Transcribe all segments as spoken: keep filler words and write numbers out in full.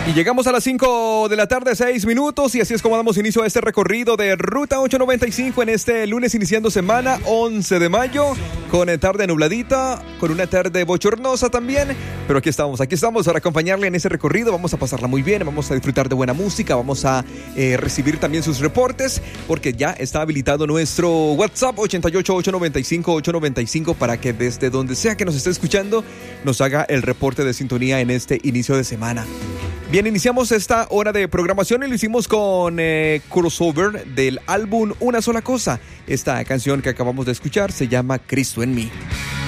Y llegamos a las cinco de la tarde, seis minutos, y así es como damos inicio a este recorrido de Ruta ochocientos noventa y cinco en este lunes iniciando semana, once de mayo, con tarde nubladita, con una tarde bochornosa también, pero aquí estamos, aquí estamos para acompañarle en ese recorrido. Vamos a pasarla muy bien, vamos a disfrutar de buena música, vamos a eh, recibir también sus reportes, porque ya está habilitado nuestro WhatsApp ochenta y ocho, ochocientos noventa y cinco, ochocientos noventa y cinco para que desde donde sea que nos esté escuchando nos haga el reporte de sintonía en este inicio de semana. Bien, iniciamos esta hora de programación y lo hicimos con eh, crossover del álbum Una Sola Cosa. Esta canción que acabamos de escuchar se llama Cristo en mí.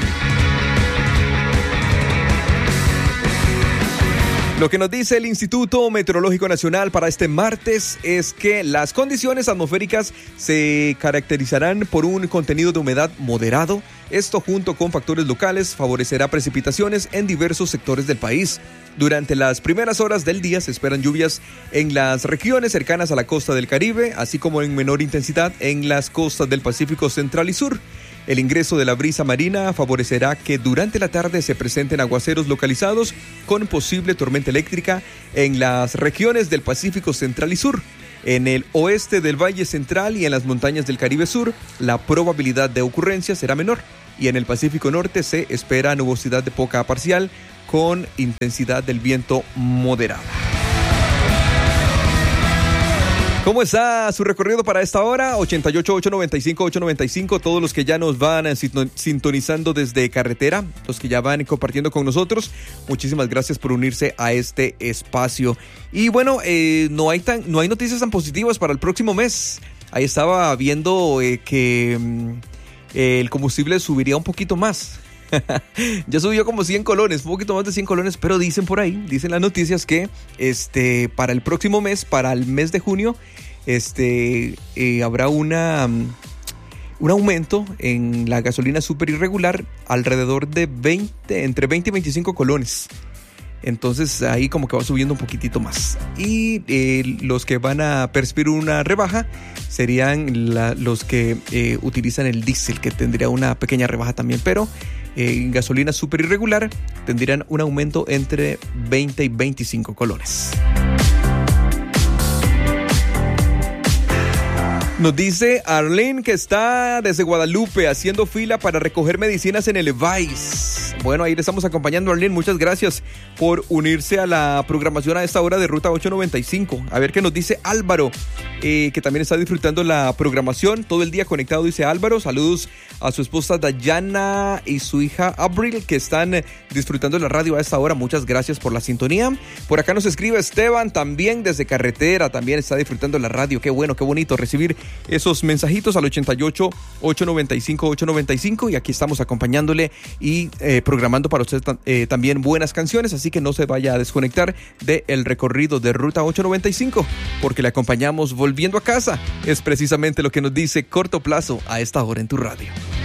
Lo que nos dice el Instituto Meteorológico Nacional para este martes es que las condiciones atmosféricas se caracterizarán por un contenido de humedad moderado. Esto, junto con factores locales, favorecerá precipitaciones en diversos sectores del país. Durante las primeras horas del día se esperan lluvias en las regiones cercanas a la costa del Caribe, así como en menor intensidad en las costas del Pacífico Central y Sur. El ingreso de la brisa marina favorecerá que durante la tarde se presenten aguaceros localizados con posible tormenta eléctrica en las regiones del Pacífico Central y Sur. En el oeste del Valle Central y en las montañas del Caribe Sur, la probabilidad de ocurrencia será menor. Y en el Pacífico Norte se espera nubosidad de poca a parcial con intensidad del viento moderado. ¿Cómo está su recorrido para esta hora? ochenta y ocho, ochocientos noventa y cinco, ochocientos noventa y cinco. Todos los que ya nos van sintonizando desde carretera, los que ya van compartiendo con nosotros, muchísimas gracias por unirse a este espacio. Y bueno, eh, no hay tan, no hay noticias tan positivas para el próximo mes. Ahí estaba viendo eh, que eh, el combustible subiría un poquito más. Ya subió como cien colones, un poquito más de cien colones, pero dicen por ahí, dicen las noticias que este, para el próximo mes, para el mes de junio, este, eh, habrá una, un aumento en la gasolina súper irregular alrededor de veinte, entre veinte y veinticinco colones. Entonces ahí como que va subiendo un poquitito más. Y eh, los que van a percibir una rebaja serían la, los que eh, utilizan el diésel, que tendría una pequeña rebaja también, pero en gasolina súper irregular tendrían un aumento entre veinte y veinticinco colones. Nos dice Arlene que está desde Guadalupe haciendo fila para recoger medicinas en el E V A I S. Bueno, ahí le estamos acompañando, Arlene. Muchas gracias por unirse a la programación a esta hora de Ruta ochocientos noventa y cinco. A ver qué nos dice Álvaro, eh, que también está disfrutando la programación. Todo el día conectado, dice Álvaro. Saludos a su esposa Dayana y su hija Abril, que están eh, disfrutando la radio a esta hora. Muchas gracias por la sintonía. Por acá nos escribe Esteban, también desde carretera, también está disfrutando la radio. Qué bueno, qué bonito recibir esos mensajitos al ochenta y ocho, ochocientos noventa y cinco, ochocientos noventa y cinco, y aquí estamos acompañándole y eh, programando para usted eh, también buenas canciones, así que no se vaya a desconectar del recorrido de Ruta ochocientos noventa y cinco, porque le acompañamos volviendo a casa. Es precisamente lo que nos dice Corto Plazo a esta hora en tu radio.